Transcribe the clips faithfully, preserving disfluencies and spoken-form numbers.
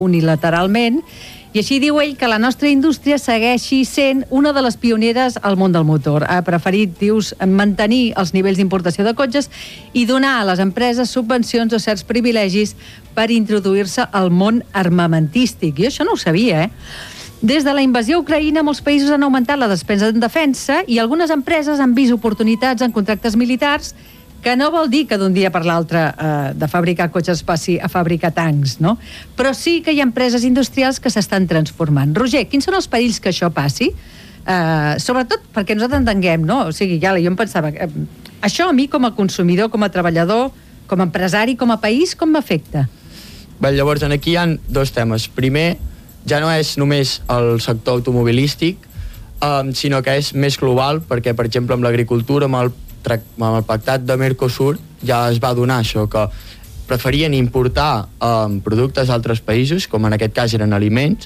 unilateralment, i així diu ell que la nostra indústria segueixi sent una de les pioneres al món del motor. Ha preferit, dius, mantenir els nivells d'importació de cotxes i donar a les empreses subvencions o certs privilegis per introduir-se al món armamentístic. Jo això no ho sabia, eh? Des de la invasió a Ucraïna, molts països han augmentat la despesa en defensa i algunes empreses han vist oportunitats en contractes militars, que no vol dir que d'un dia per l'altre eh, de fabricar cotxes passi a fabricar tancs, no? Però sí que hi ha empreses industrials que s'estan transformant. Roger, quins són els perills que això passi? Eh, sobretot perquè nosaltres entenguem, no? O sigui, ja, jo em pensava, eh, això a mi com a consumidor, com a treballador, com a empresari, com a país, com m'afecta? Bé, llavors, aquí hi ha dos temes. Primer, ja no és només el sector automobilístic, eh, sinó que és més global, perquè, per exemple, amb l'agricultura, amb el amb el pactat de Mercosur ja es va donar això, que preferien importar um, productes d'altres països, com en aquest cas eren aliments,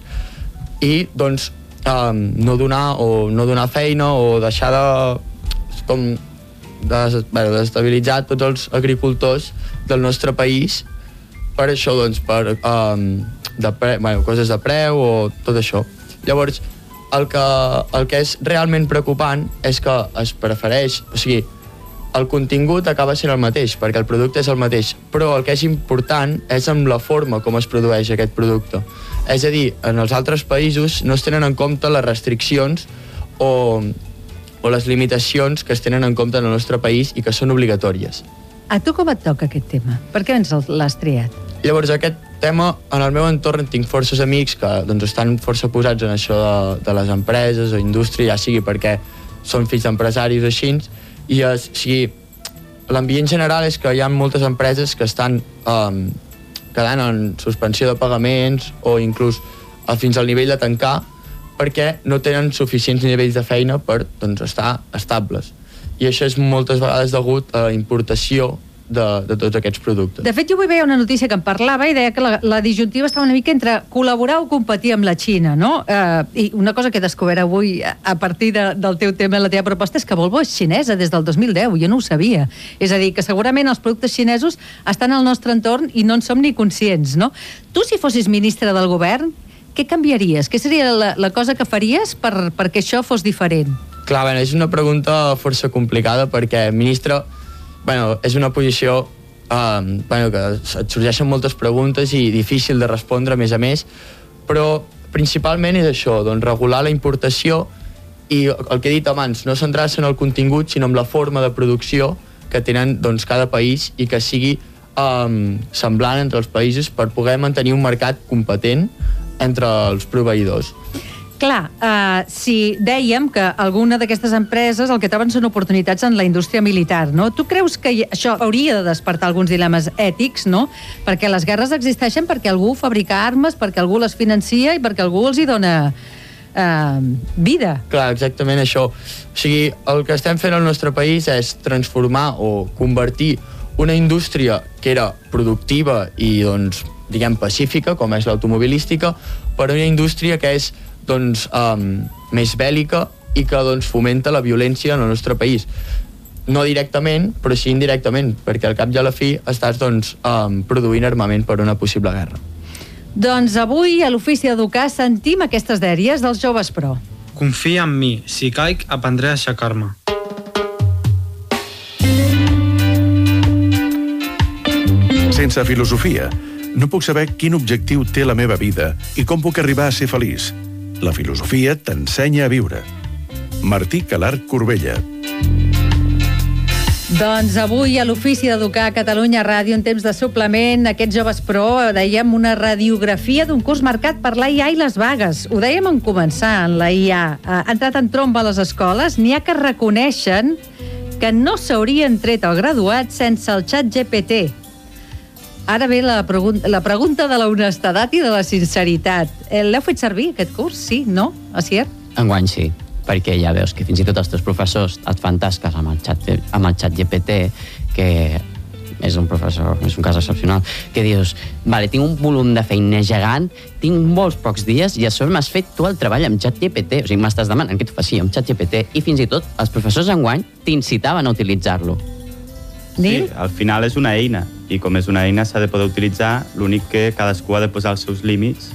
i doncs um, no donar o no donar feina o deixar de com de, bueno, d'estabilitzar tots els agricultors del nostre país per això, doncs, per um, de pre, bueno, coses de preu o tot això. Llavors, el que, el que és realment preocupant és que es prefereix, o sigui, el contingut acaba sent el mateix, perquè el producte és el mateix, però el que és important és amb la forma com es produeix aquest producte. És a dir, en els altres països no es tenen en compte les restriccions o, o les limitacions que es tenen en compte en el nostre país i que són obligatòries. A tu com et toca aquest tema? Per què ens l'has triat? Llavors, aquest tema, en el meu entorn tinc forces amics que doncs, estan força posats en això de, de les empreses o indústria, ja sigui perquè són fills d'empresaris o així, i o sigui, l'ambient general és que hi ha moltes empreses que estan um, quedant en suspensió de pagaments o inclús uh, fins al nivell de tancar perquè no tenen suficients nivells de feina per doncs, estar estables. I això és moltes vegades degut a la importació de, de tots aquests productes. De fet, jo avui veia una notícia que em parlava i deia que la, la disjuntiva estava una mica entre col·laborar o competir amb la Xina, no? Eh, I una cosa que he descobert avui a partir de, del teu tema, la teva proposta, és que Volvo és xinesa des del dos mil deu, jo no ho sabia. És a dir, que segurament els productes xinesos estan al nostre entorn i no en som ni conscients, no? Tu, si fossis ministre del govern, què canviaries? Què seria la, la cosa que faries per, perquè això fos diferent? Clar, bueno, és una pregunta força complicada perquè ministre, bueno, és una posició um, bueno, que et sorgeixen moltes preguntes i difícil de respondre, a més a més, però principalment és això, doncs regular la importació i el que he dit abans, no centrar-se en el contingut, sinó en la forma de producció que tenen doncs, cada país i que sigui um, semblant entre els països per poder mantenir un mercat competent entre els proveïdors. Clar, uh, si dèiem que alguna d'aquestes empreses el que troben són oportunitats en la indústria militar, no? Tu creus que això hauria de despertar alguns dilemes ètics, no? Perquè les guerres existeixen perquè algú fabrica armes, perquè algú les financia i perquè algú els hi dona uh, vida. Clar, exactament això. O sigui, el que estem fent al nostre país és transformar o convertir una indústria que era productiva i, doncs, diguem, pacífica, com és l'automobilística, per una indústria que és doncs, um, més bèl·lica i que doncs, fomenta la violència en el nostre país. No directament, però sí indirectament, perquè al cap i a la fi estàs doncs, um, produint armament per una possible guerra. Doncs avui a l'Ofici d'Educar sentim aquestes dèries dels joves pro. Confia en mi, si caic aprendré a aixecar-me. Sense filosofia, no puc saber quin objectiu té la meva vida i com puc arribar a ser feliç. La filosofia t'ensenya a viure. Martí Calart Corbella. Doncs avui a l'Ofici d'Educar a Catalunya Ràdio, en temps de suplement, aquests joves pro, dèiem una radiografia d'un curs marcat per l'A I A i les vagues. Ho dèiem en començar, en l'A I A. Ha entrat en tromba a les escoles, n'hi ha que reconeixen que no s'haurien tret el graduat sense el xat G P T. Ara ve la, pregun la pregunta de l'honestedat i de la sinceritat. L'heu fet servir, aquest curs? Sí? No? Asier? Enguany sí, perquè ja veus que fins i tot els teus professors et fan tasques amb el xat, amb el xat G P T, que és un professor, és un cas excepcional, que dius, vale, tinc un volum de feina gegant, tinc molts pocs dies i a sobre m'has fet tu el treball amb xat G P T, o sigui, m'estàs demanant que t'ho faci amb xat G P T, i fins i tot els professors enguany t'incitaven a utilitzar-lo. Sí, al final és una eina. i com és una eina s'ha de poder utilitzar, l'únic que cadascú ha de posar els seus límits